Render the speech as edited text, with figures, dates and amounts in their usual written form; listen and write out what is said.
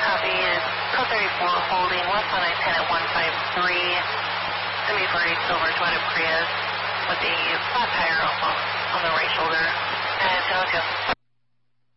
Copy is code 34 holding west on I-10 at 153. Going to be for a silver Toyota Prius with a flat tire on the right shoulder. And